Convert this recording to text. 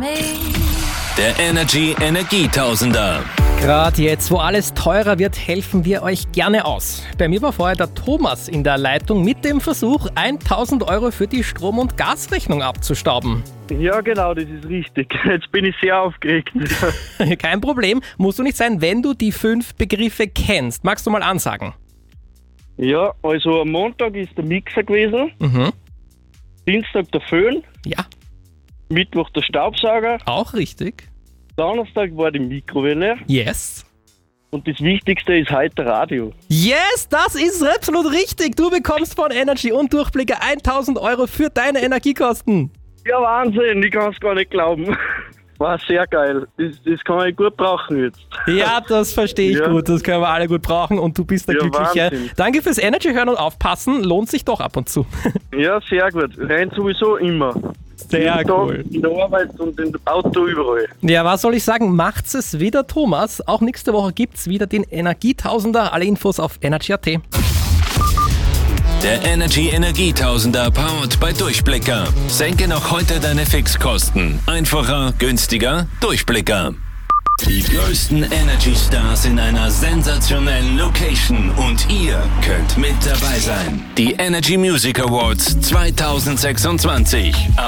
Der Energy Energietausender. Gerade jetzt, wo alles teurer wird, helfen wir euch gerne aus. Bei mir war vorher der Thomas in der Leitung mit dem Versuch, 1.000 Euro für die Strom- und Gasrechnung abzustauben. Ja, genau, das ist richtig. Jetzt bin ich sehr aufgeregt. Kein Problem, musst du nicht sein, wenn du die 5 Begriffe kennst. Magst du mal ansagen? Ja, also am Montag ist der Mixer gewesen, Dienstag der Föhn, Ja, Mittwoch der Staubsauger, auch richtig. Donnerstag war die Mikrowelle Yes. und das Wichtigste ist heute Radio. Yes, das ist absolut richtig. Du bekommst von Energy und Durchblicke 1.000 Euro für deine Energiekosten. Ja, Wahnsinn, ich kann es gar nicht glauben. War sehr geil. Das kann ich gut brauchen jetzt. Ja, das verstehe ich Ja. gut. Das können wir alle gut brauchen und du bist der Ja, Glückliche. Wahnsinn. Danke fürs Energy hören und aufpassen. Lohnt sich doch ab und zu. Ja, sehr gut. Rein sowieso immer. Sehr Jeden Tag cool. in der Arbeit und im Auto überall. Ja, was soll ich sagen? Macht's es wieder, Thomas. Auch nächste Woche gibt's wieder den Energietausender. Alle Infos auf energy.at. Der Energy Energietausender powered bei Durchblicker. Senke noch heute deine Fixkosten. Einfacher, günstiger, Durchblicker. Die größten Energy Stars in einer sensationellen Location und ihr könnt mit dabei sein. Die Energy Music Awards 2026.